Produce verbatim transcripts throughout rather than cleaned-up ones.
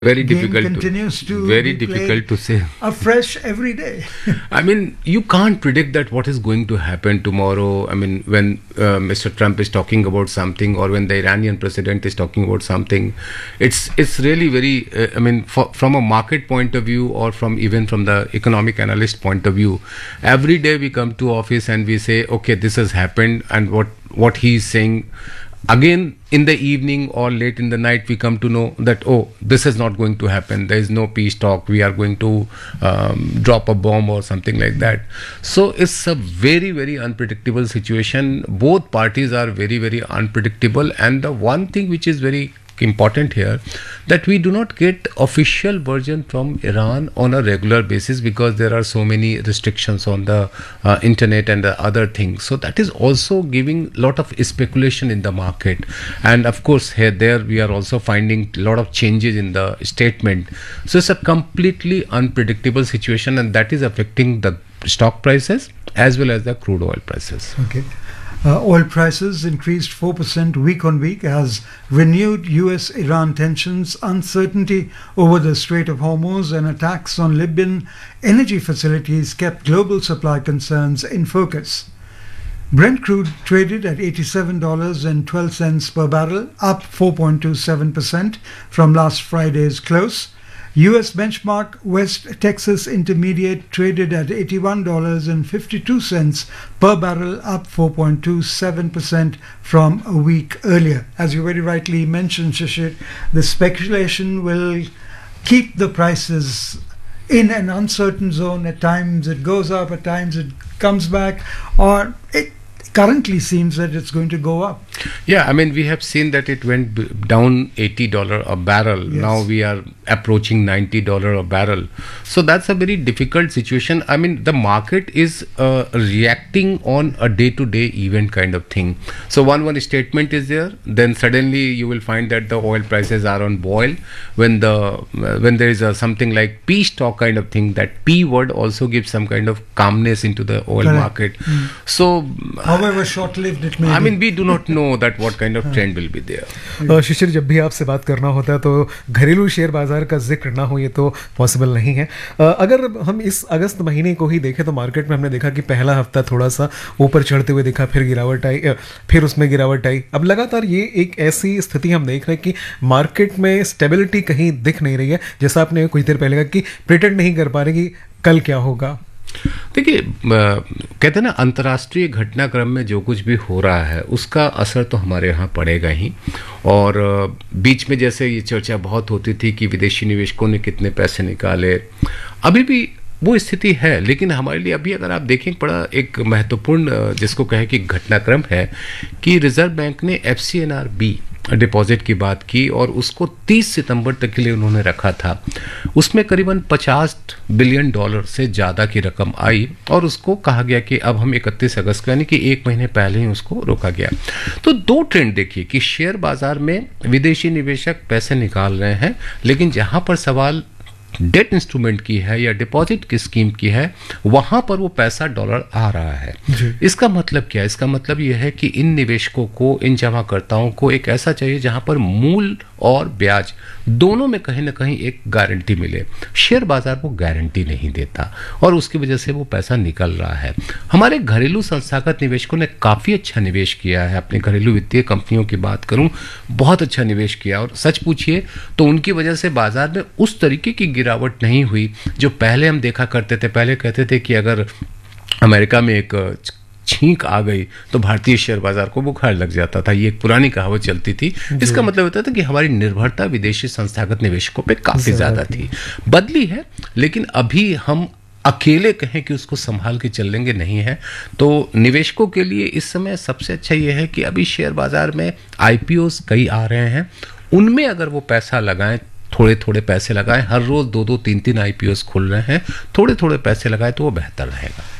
Very game difficult continues to, to very be difficult played to say. afresh every day. I mean, you can't predict that what is going to happen tomorrow. I mean, when uh, Mister Trump is talking about something, or when the Iranian president is talking about something, it's it's really very. Uh, I mean, for, from a market point of view, or from even from the economic analyst point of view, every day we come to office and we say, okay, this has happened, and what what he is saying. Again, in the evening or late in the night, we come to know that, oh, this is not going to happen. There is no peace talk. We are going to um, drop a bomb or something like that. So it's a very, very unpredictable situation. Both parties are very, very unpredictable. And the one thing which is very important here, that we do not get official version from Iran on a regular basis, because there are so many restrictions on the uh, internet and the other things. So that is also giving lot of speculation in the market. And of course, here there we are also finding a lot of changes in the statement. So it's a completely unpredictable situation, and that is affecting the stock prices as well as the crude oil prices. Okay. Uh, oil prices increased four percent week on week as renewed U S Iran tensions, uncertainty over the Strait of Hormuz, and attacks on Libyan energy facilities kept global supply concerns in focus. Brent crude traded at eighty-seven dollars and twelve cents per barrel, up four point two seven percent from last Friday's close. U S benchmark West Texas Intermediate traded at eighty-one dollars and fifty-two cents per barrel, up four point two seven percent from a week earlier. As you very rightly mentioned, Shishir, the speculation will keep the prices in an uncertain zone. At times it goes up, at times it comes back, or it currently seems that it's going to go up. Yeah, I mean, we have seen that it went b- down eighty dollars a barrel. Yes. Now we are approaching ninety dollars a barrel. So that's a very difficult situation. I mean, the market is uh, reacting on a day-to-day event kind of thing. So one one statement is there, then suddenly you will find that the oil prices are on boil. When the uh, when there is a something like peace talk kind of thing, that P word also gives some kind of calmness into the oil Correct. market. Mm. So However short-lived it may I be. mean, we do not know that what kind of trend will be there. uh, शिशिर, जब भी आपसे बात करना होता है तो घरेलू share बाजार का जिक्र ना हो, ये तो पॉसिबल नहीं है. uh, अगर हम इस अगस्त महीने को ही देखें तो मार्केट में हमने देखा कि पहला हफ्ता थोड़ा सा ऊपर चढ़ते हुए देखा, फिर गिरावट आई, uh, फिर उसमें गिरावट आई. अब लगातार ये एक ऐसी स्थिति हम देख रहे हैं कि मार्केट में स्टेबिलिटी कहीं दिख नहीं रही है. जैसा आपने कुछ देर पहले कहा कि प्रिटेंड नहीं कर पा रहे कि कल क्या होगा. देखिए, कहते हैं ना, अंतर्राष्ट्रीय घटनाक्रम में जो कुछ भी हो रहा है उसका असर तो हमारे यहाँ पड़ेगा ही. और बीच में जैसे ये चर्चा बहुत होती थी कि विदेशी निवेशकों ने कितने पैसे निकाले, अभी भी वो स्थिति है. लेकिन हमारे लिए अभी अगर आप देखें, बड़ा एक महत्वपूर्ण जिसको कहे कि घटनाक्रम है कि रिजर्व बैंक ने F C N R B deposit की बात की, और उसको तीस सितंबर तक के लिए उन्होंने रखा था. उसमें करीबन पचास बिलियन डॉलर से ज़्यादा की रकम आई, और उसको कहा गया कि अब हम इकतीस अगस्त को, यानी कि एक महीने पहले ही उसको रोका गया. तो दो ट्रेंड देखिए कि शेयर बाजार में विदेशी निवेशक पैसे निकाल रहे हैं, लेकिन जहां पर सवाल डेट इंस्ट्रूमेंट की है या डिपॉजिट की स्कीम की है, वहां पर वो पैसा डॉलर आ रहा है. इसका मतलब क्या है? इसका मतलब यह है कि इन निवेशकों को, इन जमाकर्ताओं को एक ऐसा चाहिए जहां पर मूल और ब्याज दोनों में कहीं ना कहीं एक गारंटी मिले. शेयर बाजार वो गारंटी नहीं देता, और उसकी वजह से वो पैसा निकल रहा है. हमारे घरेलू संस्थागत निवेशकों ने काफ़ी अच्छा निवेश किया है. अपने घरेलू वित्तीय कंपनियों की बात करूं, बहुत अच्छा निवेश किया. और सच पूछिए तो उनकी वजह से बाजार में उस तरीके की गिरावट नहीं हुई जो पहले हम देखा करते थे. पहले कहते थे कि अगर अमेरिका में एक छींक आ गई तो भारतीय शेयर बाजार को बुखार लग जाता था. ये एक पुरानी कहावत चलती थी. इसका मतलब होता था कि हमारी निर्भरता विदेशी संस्थागत निवेशकों पे काफी ज्यादा थी. बदली है, लेकिन अभी हम अकेले कहें कि उसको संभाल के चलेंगे नहीं है. तो निवेशकों के लिए इस समय सबसे अच्छा ये है कि अभी शेयर बाजार में आई पी ओज कई आ रहे हैं, उनमें अगर वो पैसा लगाएं, थोड़े थोड़े पैसे लगाएं, हर रोज दो दो तीन तीन आई पी ओज खुल रहे हैं, थोड़े थोड़े पैसे लगाएं तो वो बेहतर रहेगा.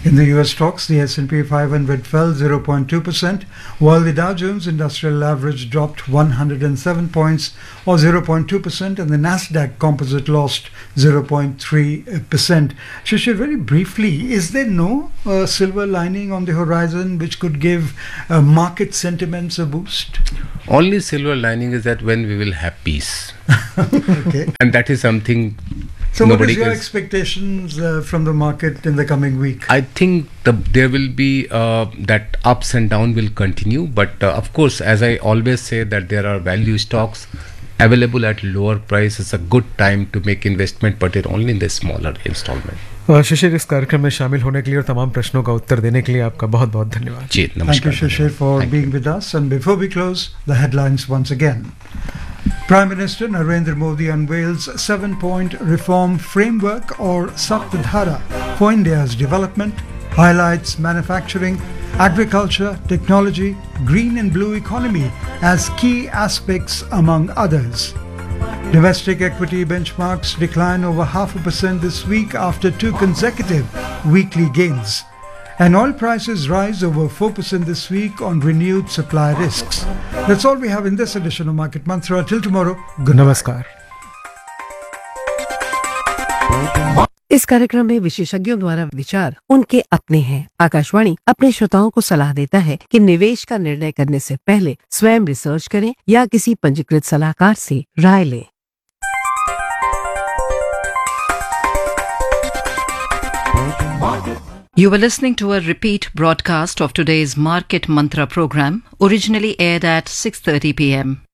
In the U S stocks, the S and P five hundred fell zero point two percent, while the Dow Jones Industrial Average dropped one hundred seven points or zero point two percent, and the Nasdaq Composite lost zero point three percent. Shishir, very briefly, is there no uh, silver lining on the horizon which could give uh, market sentiments a boost? Only silver lining is that when we will have peace. Okay. And that is something So what nobody is your can... expectations uh, from the market in the coming week? I think the, there will be uh, that ups and down will continue, but uh, of course, as I always say, that there are value stocks available at lower price. It's a good time to make investment, but it only in the smaller installment. अ, शिशिर, इस कार्यक्रम में शामिल होने के लिए और तमाम प्रश्नों का उत्तर देने के लिए आपका बहुत बहुत धन्यवाद। जी, Thank you, नमस्कार। Shishir, for Thank being with us. And before we close, the headlines once again. Prime Minister Narendra Modi unveils seven-point reform framework or Saptadhara for India's development, highlights manufacturing, agriculture, technology, green and blue economy as key aspects among others. Domestic equity benchmarks decline over half a percent this week after two consecutive weekly gains. And oil prices rise over four percent this week on renewed supply risks. That's all we have in this edition of Market Mantra. Till tomorrow, good night. नमस्कार। इस कार्यक्रम में विशेषज्ञों द्वारा विचार उनके अपने हैं। आकाशवाणी अपने श्रोताओं को सलाह देता है कि निवेश का निर्णय करने से पहले स्वयं रिसर्च करें या किसी पंजीकृत सलाहकार से राय लें। You were listening to a repeat broadcast of today's Market Mantra program, originally aired at six thirty p m